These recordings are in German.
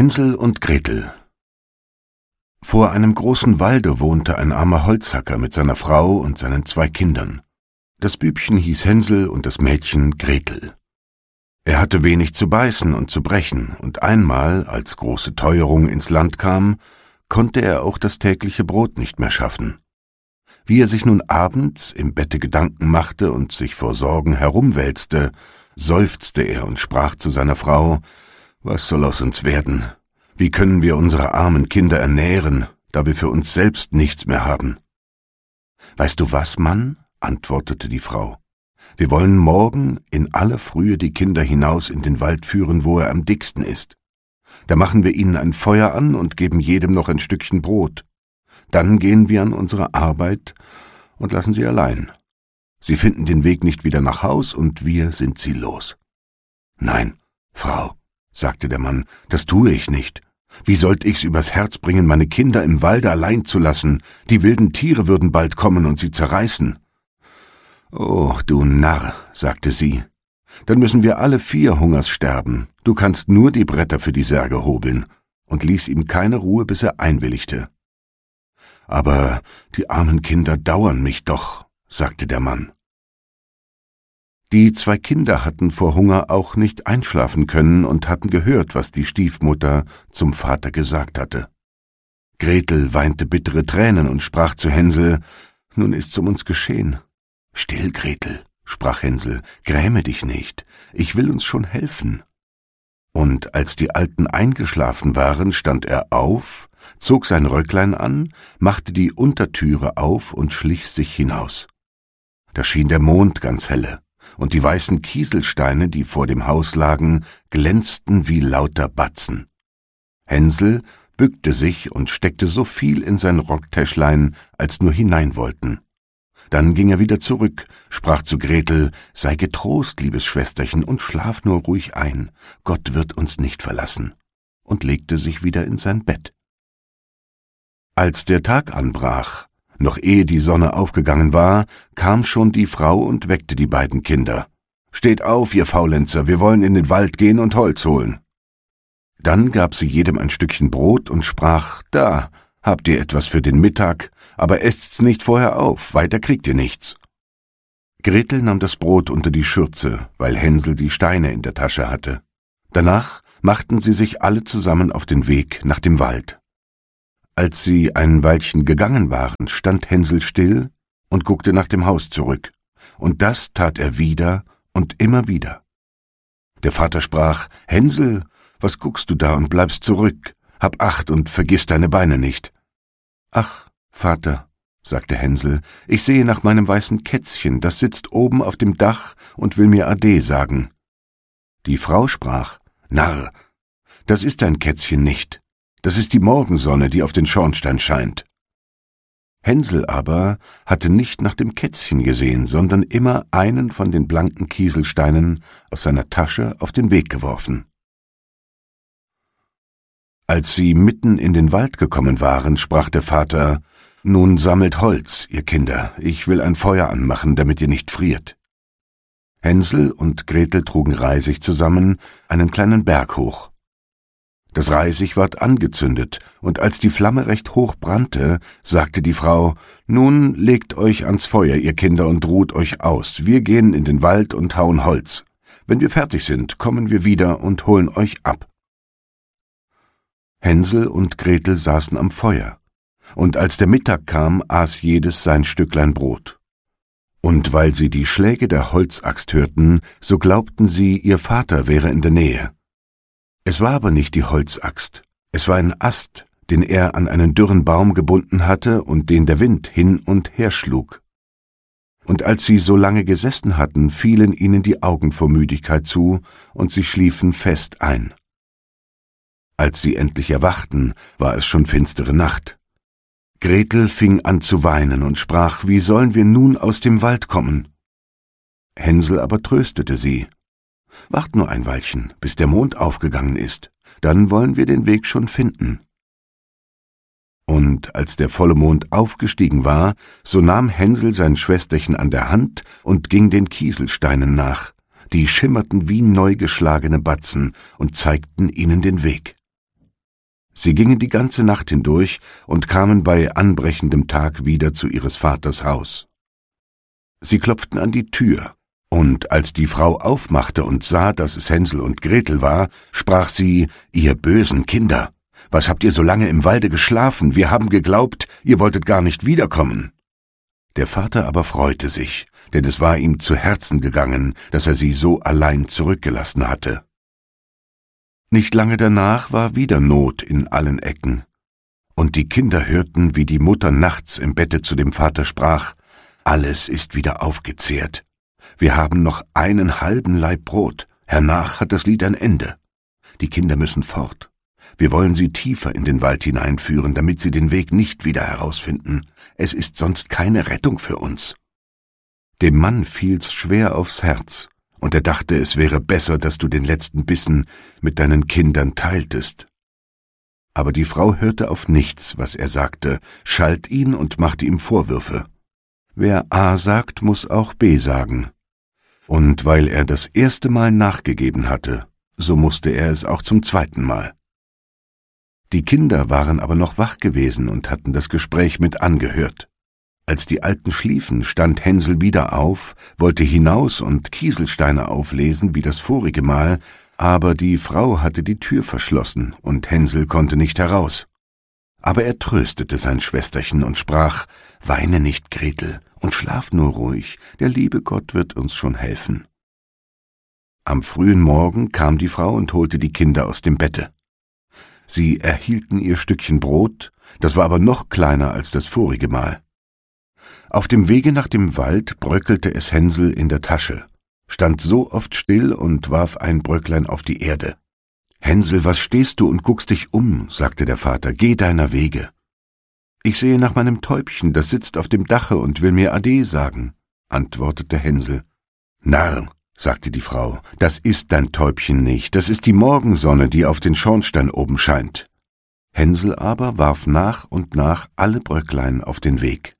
Hänsel und Gretel. Vor einem großen Walde wohnte ein armer Holzhacker mit seiner Frau und seinen 2 Kindern. Das Bübchen hieß Hänsel und das Mädchen Gretel. Er hatte wenig zu beißen und zu brechen, und einmal, als große Teuerung ins Land kam, konnte er auch das tägliche Brot nicht mehr schaffen. Wie er sich nun abends im Bette Gedanken machte und sich vor Sorgen herumwälzte, seufzte er und sprach zu seiner Frau: »Was soll aus uns werden? Wie können wir unsere armen Kinder ernähren, da wir für uns selbst nichts mehr haben?« »Weißt du was, Mann?«, antwortete die Frau. »Wir wollen morgen in aller Frühe die Kinder hinaus in den Wald führen, wo er am dicksten ist. Da machen wir ihnen ein Feuer an und geben jedem noch ein Stückchen Brot. Dann gehen wir an unsere Arbeit und lassen sie allein. Sie finden den Weg nicht wieder nach Haus, und wir sind sie los.« »Nein, Frau«, sagte der Mann, »das tue ich nicht. Wie sollt ich's übers Herz bringen, meine Kinder im Walde allein zu lassen? Die wilden Tiere würden bald kommen und sie zerreißen.« »Oh, du Narr«, sagte sie, »dann müssen wir alle 4 Hungers sterben. Du kannst nur die Bretter für die Särge hobeln«, und ließ ihm keine Ruhe, bis er einwilligte. »Aber die armen Kinder dauern mich doch«, sagte der Mann. Die 2 Kinder hatten vor Hunger auch nicht einschlafen können und hatten gehört, was die Stiefmutter zum Vater gesagt hatte. Gretel weinte bittere Tränen und sprach zu Hänsel: »Nun ist's um uns geschehen.« »Still, Gretel«, sprach Hänsel, »gräme dich nicht, ich will uns schon helfen.« Und als die Alten eingeschlafen waren, stand er auf, zog sein Röcklein an, machte die Untertüre auf und schlich sich hinaus. Da schien der Mond ganz helle, und die weißen Kieselsteine, die vor dem Haus lagen, glänzten wie lauter Batzen. Hänsel bückte sich und steckte so viel in sein Rocktäschlein, als nur hinein wollten. Dann ging er wieder zurück, sprach zu Gretel: »Sei getrost, liebes Schwesterchen, und schlaf nur ruhig ein. Gott wird uns nicht verlassen«, und legte sich wieder in sein Bett. Als der Tag anbrach, noch ehe die Sonne aufgegangen war, kam schon die Frau und weckte die beiden Kinder. »Steht auf, ihr Faulenzer, wir wollen in den Wald gehen und Holz holen.« Dann gab sie jedem ein Stückchen Brot und sprach: »Da, habt ihr etwas für den Mittag, aber esst's nicht vorher auf, weiter kriegt ihr nichts.« Gretel nahm das Brot unter die Schürze, weil Hänsel die Steine in der Tasche hatte. Danach machten sie sich alle zusammen auf den Weg nach dem Wald. Als sie ein Weilchen gegangen waren, stand Hänsel still und guckte nach dem Haus zurück, und das tat er wieder und immer wieder. Der Vater sprach: »Hänsel, was guckst du da und bleibst zurück? Hab Acht und vergiss deine Beine nicht.« »Ach, Vater«, sagte Hänsel, »ich sehe nach meinem weißen Kätzchen, das sitzt oben auf dem Dach und will mir Ade sagen.« Die Frau sprach: »Narr, das ist dein Kätzchen nicht. Das ist die Morgensonne, die auf den Schornstein scheint.« Hänsel aber hatte nicht nach dem Kätzchen gesehen, sondern immer einen von den blanken Kieselsteinen aus seiner Tasche auf den Weg geworfen. Als sie mitten in den Wald gekommen waren, sprach der Vater: »Nun sammelt Holz, ihr Kinder, ich will ein Feuer anmachen, damit ihr nicht friert.« Hänsel und Gretel trugen Reisig zusammen einen kleinen Berg hoch. Das Reisig ward angezündet, und als die Flamme recht hoch brannte, sagte die Frau: »Nun legt euch ans Feuer, ihr Kinder, und ruht euch aus. Wir gehen in den Wald und hauen Holz. Wenn wir fertig sind, kommen wir wieder und holen euch ab.« Hänsel und Gretel saßen am Feuer, und als der Mittag kam, aß jedes sein Stücklein Brot. Und weil sie die Schläge der Holzaxt hörten, so glaubten sie, ihr Vater wäre in der Nähe. Es war aber nicht die Holzaxt, es war ein Ast, den er an einen dürren Baum gebunden hatte und den der Wind hin und her schlug. Und als sie so lange gesessen hatten, fielen ihnen die Augen vor Müdigkeit zu, und sie schliefen fest ein. Als sie endlich erwachten, war es schon finstere Nacht. Gretel fing an zu weinen und sprach: »Wie sollen wir nun aus dem Wald kommen?« Hänsel aber tröstete sie: »Wacht nur ein Weilchen, bis der Mond aufgegangen ist, dann wollen wir den Weg schon finden.« Und als der volle Mond aufgestiegen war, so nahm Hänsel sein Schwesterchen an der Hand und ging den Kieselsteinen nach, die schimmerten wie neu geschlagene Batzen und zeigten ihnen den Weg. Sie gingen die ganze Nacht hindurch und kamen bei anbrechendem Tag wieder zu ihres Vaters Haus. Sie klopften an die Tür, und als die Frau aufmachte und sah, dass es Hänsel und Gretel war, sprach sie: »Ihr bösen Kinder, was habt ihr so lange im Walde geschlafen? Wir haben geglaubt, ihr wolltet gar nicht wiederkommen.« Der Vater aber freute sich, denn es war ihm zu Herzen gegangen, dass er sie so allein zurückgelassen hatte. Nicht lange danach war wieder Not in allen Ecken, und die Kinder hörten, wie die Mutter nachts im Bette zu dem Vater sprach: »Alles ist wieder aufgezehrt. Wir haben noch einen halben Laib Brot, hernach hat das Lied ein Ende. Die Kinder müssen fort. Wir wollen sie tiefer in den Wald hineinführen, damit sie den Weg nicht wieder herausfinden. Es ist sonst keine Rettung für uns.« Dem Mann fiel's schwer aufs Herz, und er dachte, es wäre besser, dass du den letzten Bissen mit deinen Kindern teiltest. Aber die Frau hörte auf nichts, was er sagte, schalt ihn und machte ihm Vorwürfe. Wer A sagt, muss auch B sagen. Und weil er das erste Mal nachgegeben hatte, so musste er es auch zum zweiten Mal. Die Kinder waren aber noch wach gewesen und hatten das Gespräch mit angehört. Als die Alten schliefen, stand Hänsel wieder auf, wollte hinaus und Kieselsteine auflesen wie das vorige Mal, aber die Frau hatte die Tür verschlossen und Hänsel konnte nicht heraus. Aber er tröstete sein Schwesterchen und sprach: »Weine nicht, Gretel, und schlaf nur ruhig, der liebe Gott wird uns schon helfen.« Am frühen Morgen kam die Frau und holte die Kinder aus dem Bette. Sie erhielten ihr Stückchen Brot, das war aber noch kleiner als das vorige Mal. Auf dem Wege nach dem Wald bröckelte es Hänsel in der Tasche, stand so oft still und warf ein Bröcklein auf die Erde. »Hänsel, was stehst du und guckst dich um?« sagte der Vater. »Geh deiner Wege.« »Ich sehe nach meinem Täubchen, das sitzt auf dem Dache und will mir Ade sagen«, antwortete Hänsel. »Narr«, sagte die Frau, »das ist dein Täubchen nicht, das ist die Morgensonne, die auf den Schornstein oben scheint.« Hänsel aber warf nach und nach alle Bröcklein auf den Weg.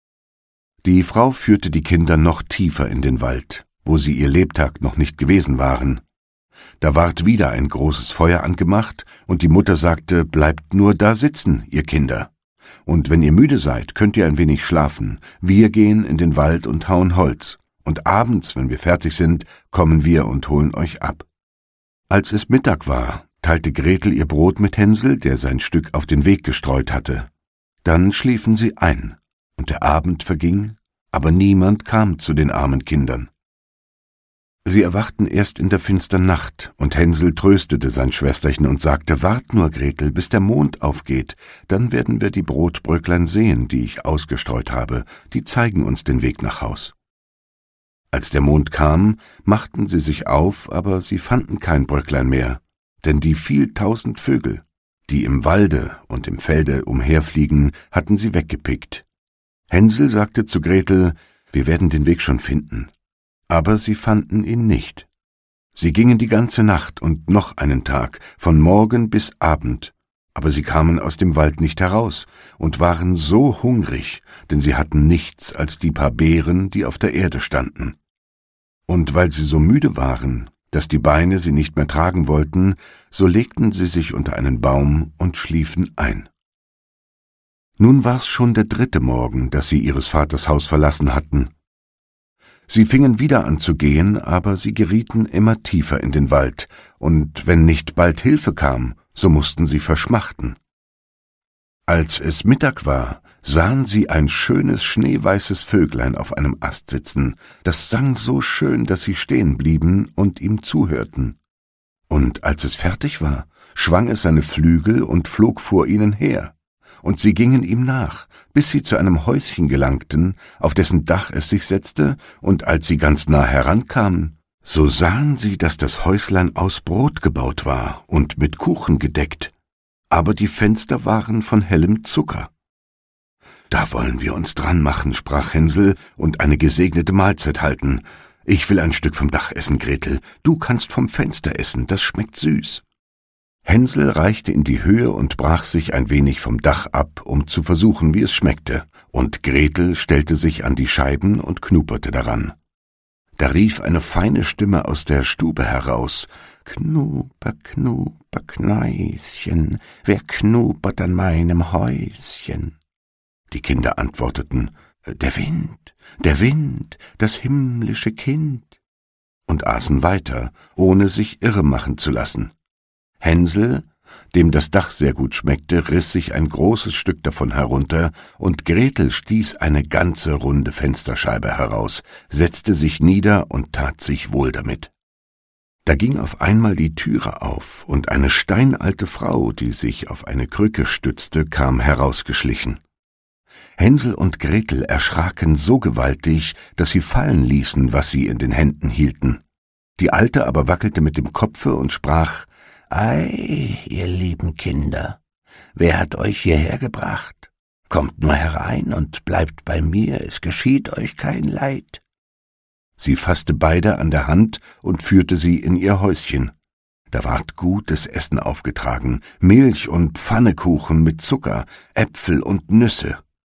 Die Frau führte die Kinder noch tiefer in den Wald, wo sie ihr Lebtag noch nicht gewesen waren. Da ward wieder ein großes Feuer angemacht, und die Mutter sagte: »Bleibt nur da sitzen, ihr Kinder. Und wenn ihr müde seid, könnt ihr ein wenig schlafen. Wir gehen in den Wald und hauen Holz, und abends, wenn wir fertig sind, kommen wir und holen euch ab.« Als es Mittag war, teilte Gretel ihr Brot mit Hänsel, der sein Stück auf den Weg gestreut hatte. Dann schliefen sie ein, und der Abend verging, aber niemand kam zu den armen Kindern. Sie erwachten erst in der finstern Nacht, und Hänsel tröstete sein Schwesterchen und sagte: »Wart nur, Gretel, bis der Mond aufgeht, dann werden wir die Brotbröcklein sehen, die ich ausgestreut habe, die zeigen uns den Weg nach Haus.« Als der Mond kam, machten sie sich auf, aber sie fanden kein Bröcklein mehr, denn die viel 1000 Vögel, die im Walde und im Felde umherfliegen, hatten sie weggepickt. Hänsel sagte zu Gretel: »Wir werden den Weg schon finden.« Aber sie fanden ihn nicht. Sie gingen die ganze Nacht und noch einen Tag, von Morgen bis Abend, aber sie kamen aus dem Wald nicht heraus und waren so hungrig, denn sie hatten nichts als die paar Beeren, die auf der Erde standen. Und weil sie so müde waren, dass die Beine sie nicht mehr tragen wollten, so legten sie sich unter einen Baum und schliefen ein. Nun war's schon der 3. Morgen, dass sie ihres Vaters Haus verlassen hatten. Sie fingen wieder an zu gehen, aber sie gerieten immer tiefer in den Wald, und wenn nicht bald Hilfe kam, so mussten sie verschmachten. Als es Mittag war, sahen sie ein schönes schneeweißes Vöglein auf einem Ast sitzen, das sang so schön, dass sie stehen blieben und ihm zuhörten. Und als es fertig war, schwang es seine Flügel und flog vor ihnen her. Und sie gingen ihm nach, bis sie zu einem Häuschen gelangten, auf dessen Dach es sich setzte, und als sie ganz nah herankamen, so sahen sie, dass das Häuslein aus Brot gebaut war und mit Kuchen gedeckt, aber die Fenster waren von hellem Zucker. »Da wollen wir uns dran machen«, sprach Hänsel, »und eine gesegnete Mahlzeit halten. Ich will ein Stück vom Dach essen, Gretel, du kannst vom Fenster essen, das schmeckt süß.« Hänsel reichte in die Höhe und brach sich ein wenig vom Dach ab, um zu versuchen, wie es schmeckte, und Gretel stellte sich an die Scheiben und knuperte daran. Da rief eine feine Stimme aus der Stube heraus: »Knuper, Knuper, Knäuschen, wer knupert an meinem Häuschen?« Die Kinder antworteten: »Der Wind, das himmlische Kind«, und aßen weiter, ohne sich irre machen zu lassen. Hänsel, dem das Dach sehr gut schmeckte, riss sich ein großes Stück davon herunter, und Gretel stieß eine ganze runde Fensterscheibe heraus, setzte sich nieder und tat sich wohl damit. Da ging auf einmal die Türe auf, und eine steinalte Frau, die sich auf eine Krücke stützte, kam herausgeschlichen. Hänsel und Gretel erschraken so gewaltig, dass sie fallen ließen, was sie in den Händen hielten. Die Alte aber wackelte mit dem Kopfe und sprach: »Ei, ihr lieben Kinder, wer hat euch hierher gebracht? Kommt nur herein und bleibt bei mir, es geschieht euch kein Leid.« Sie fasste beide an der Hand und führte sie in ihr Häuschen. Da ward gutes Essen aufgetragen, Milch und Pfannekuchen mit Zucker, Äpfel und Nüsse.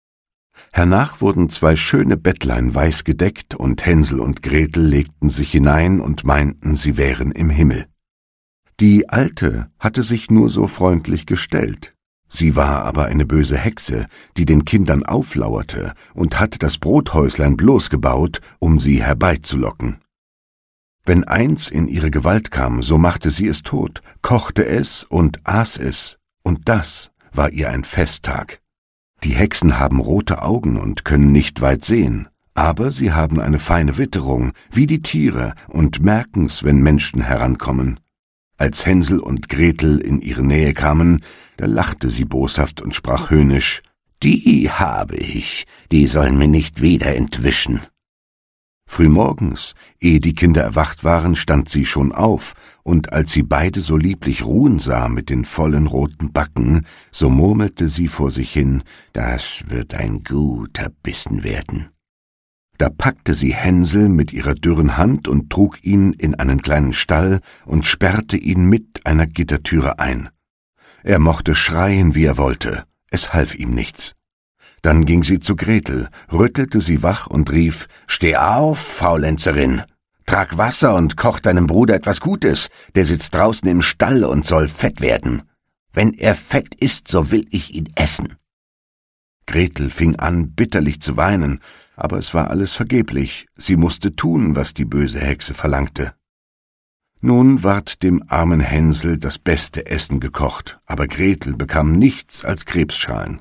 Hernach wurden 2 schöne Bettlein weiß gedeckt, und Hänsel und Gretel legten sich hinein und meinten, sie wären im Himmel. Die Alte hatte sich nur so freundlich gestellt. Sie war aber eine böse Hexe, die den Kindern auflauerte und hatte das Brothäuslein bloß gebaut, um sie herbeizulocken. Wenn eins in ihre Gewalt kam, so machte sie es tot, kochte es und aß es, und das war ihr ein Festtag. Die Hexen haben rote Augen und können nicht weit sehen, aber sie haben eine feine Witterung, wie die Tiere, und merken's, wenn Menschen herankommen. Als Hänsel und Gretel in ihre Nähe kamen, da lachte sie boshaft und sprach höhnisch: »Die habe ich, die sollen mir nicht wieder entwischen.« Frühmorgens, ehe die Kinder erwacht waren, stand sie schon auf, und als sie beide so lieblich ruhen sah mit den vollen roten Backen, so murmelte sie vor sich hin: »Das wird ein guter Bissen werden.« Da packte sie Hänsel mit ihrer dürren Hand und trug ihn in einen kleinen Stall und sperrte ihn mit einer Gittertüre ein. Er mochte schreien, wie er wollte, es half ihm nichts. Dann ging sie zu Gretel, rüttelte sie wach und rief: »Steh auf, Faulenzerin! Trag Wasser und koch deinem Bruder etwas Gutes, der sitzt draußen im Stall und soll fett werden. Wenn er fett ist, so will ich ihn essen.« Gretel fing an, bitterlich zu weinen, aber es war alles vergeblich, sie musste tun, was die böse Hexe verlangte. Nun ward dem armen Hänsel das beste Essen gekocht, aber Gretel bekam nichts als Krebsschalen.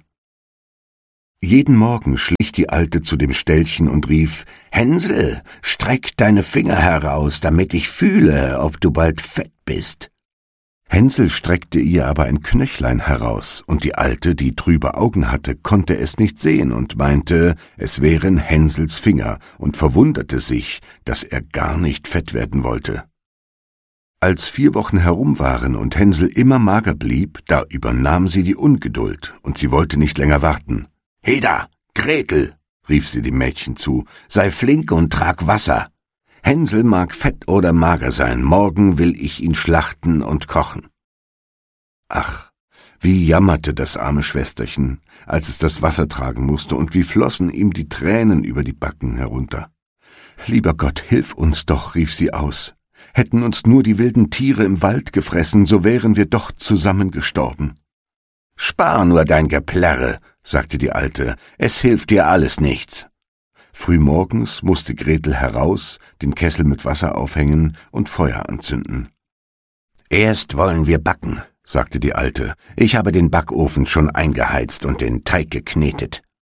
Jeden Morgen schlich die Alte zu dem Ställchen und rief: »Hänsel, streck deine Finger heraus, damit ich fühle, ob du bald fett bist.« Hänsel streckte ihr aber ein Knöchlein heraus, und die Alte, die trübe Augen hatte, konnte es nicht sehen und meinte, es wären Hänsels Finger, und verwunderte sich, dass er gar nicht fett werden wollte. Als 4 Wochen herum waren und Hänsel immer mager blieb, da übernahm sie die Ungeduld, und sie wollte nicht länger warten. »Heda, Gretel«, rief sie dem Mädchen zu, »sei flink und trag Wasser. Hänsel mag fett oder mager sein, morgen will ich ihn schlachten und kochen.« Ach, wie jammerte das arme Schwesterchen, als es das Wasser tragen musste, und wie flossen ihm die Tränen über die Backen herunter. »Lieber Gott, hilf uns doch«, rief sie aus. »Hätten uns nur die wilden Tiere im Wald gefressen, so wären wir doch zusammen gestorben.« »Spar nur dein Geplärre«, sagte die Alte, »es hilft dir alles nichts.« Frühmorgens musste Gretel heraus, den Kessel mit Wasser aufhängen und Feuer anzünden. »Erst wollen wir backen«, sagte die Alte, »ich habe den Backofen schon eingeheizt und den Teig geknetet.«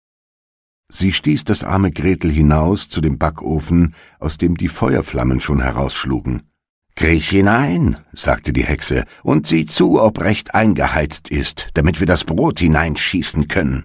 Sie stieß das arme Gretel hinaus zu dem Backofen, aus dem die Feuerflammen schon herausschlugen. »Kriech hinein«, sagte die Hexe, »und sieh zu, ob recht eingeheizt ist, damit wir das Brot hineinschießen können.«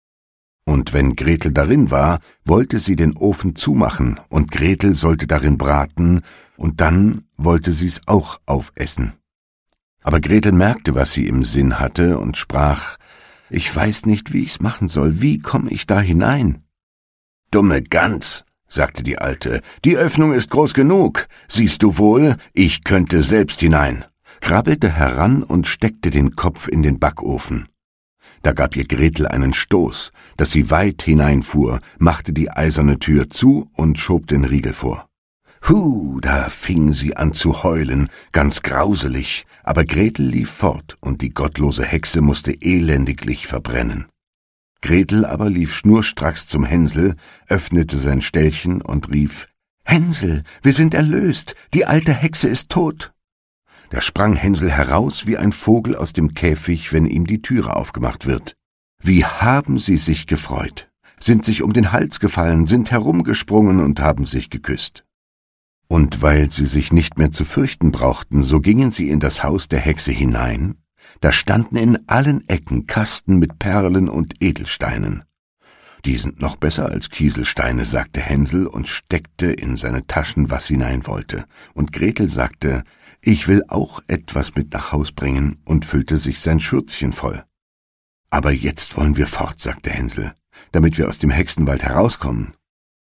Und wenn Gretel darin war, wollte sie den Ofen zumachen, und Gretel sollte darin braten, und dann wollte sie's auch aufessen. Aber Gretel merkte, was sie im Sinn hatte, und sprach: »Ich weiß nicht, wie ich's machen soll, wie komme ich da hinein?« »Dumme Gans«, sagte die Alte, »die Öffnung ist groß genug. Siehst du wohl, ich könnte selbst hinein«, krabbelte heran und steckte den Kopf in den Backofen. Da gab ihr Gretel einen Stoß, dass sie weit hineinfuhr, machte die eiserne Tür zu und schob den Riegel vor. Da fing sie an zu heulen, ganz grauselig, aber Gretel lief fort, und die gottlose Hexe musste elendiglich verbrennen. Gretel aber lief schnurstracks zum Hänsel, öffnete sein Ställchen und rief: »Hänsel, wir sind erlöst, die alte Hexe ist tot!« Da sprang Hänsel heraus wie ein Vogel aus dem Käfig, wenn ihm die Türe aufgemacht wird. Wie haben sie sich gefreut, sind sich um den Hals gefallen, sind herumgesprungen und haben sich geküsst. Und weil sie sich nicht mehr zu fürchten brauchten, so gingen sie in das Haus der Hexe hinein. Da standen in allen Ecken Kasten mit Perlen und Edelsteinen. »Die sind noch besser als Kieselsteine«, sagte Hänsel und steckte in seine Taschen, was hinein wollte. Und Gretel sagte: »Ich will auch etwas mit nach Haus bringen«, und füllte sich sein Schürzchen voll. »Aber jetzt wollen wir fort«, sagte Hänsel, »damit wir aus dem Hexenwald herauskommen.«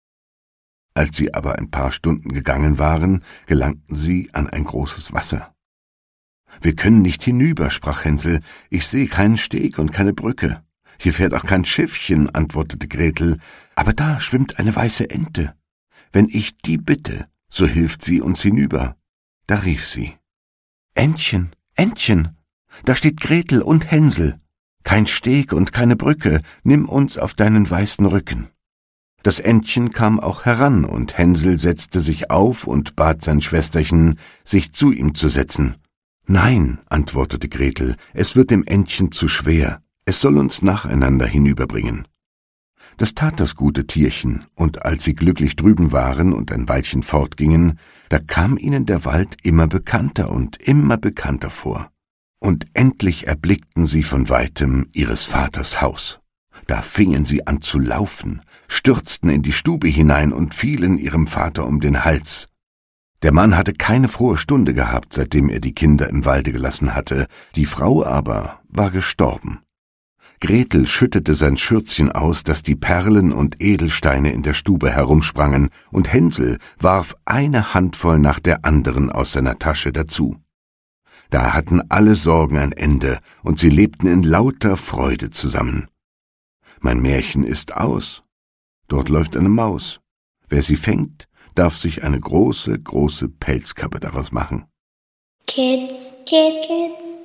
Als sie aber ein paar Stunden gegangen waren, gelangten sie an ein großes Wasser. »Wir können nicht hinüber«, sprach Hänsel, »ich sehe keinen Steg und keine Brücke. Hier fährt auch kein Schiffchen«, antwortete Gretel, »aber da schwimmt eine weiße Ente. Wenn ich die bitte, so hilft sie uns hinüber.« Da rief sie: »Entchen, Entchen, da steht Gretel und Hänsel. Kein Steg und keine Brücke, nimm uns auf deinen weißen Rücken.« Das Entchen kam auch heran, und Hänsel setzte sich auf und bat sein Schwesterchen, sich zu ihm zu setzen. »Nein«, antwortete Gretel, »es wird dem Entchen zu schwer, es soll uns nacheinander hinüberbringen.« Das tat das gute Tierchen, und als sie glücklich drüben waren und ein Weilchen fortgingen, da kam ihnen der Wald immer bekannter und immer bekannter vor. Und endlich erblickten sie von weitem ihres Vaters Haus. Da fingen sie an zu laufen, stürzten in die Stube hinein und fielen ihrem Vater um den Hals. Der Mann hatte keine frohe Stunde gehabt, seitdem er die Kinder im Walde gelassen hatte, die Frau aber war gestorben. Gretel schüttete sein Schürzchen aus, daß die Perlen und Edelsteine in der Stube herumsprangen, und Hänsel warf eine Handvoll nach der anderen aus seiner Tasche dazu. Da hatten alle Sorgen ein Ende, und sie lebten in lauter Freude zusammen. Mein Märchen ist aus. Dort läuft eine Maus. Wer sie fängt, darf sich eine große, große Pelzkappe daraus machen. Kids, Kids.